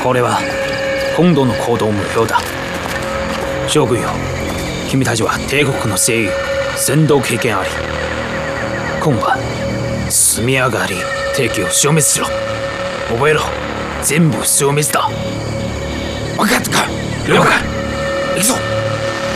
これは今度の行動目標だ。将軍よ、君たちは帝国の征夷戦闘経験あり。今晩速やかに敵を消滅しろ。覚えろ、全部消滅だ。 分かったか。 了解。 行くぞ。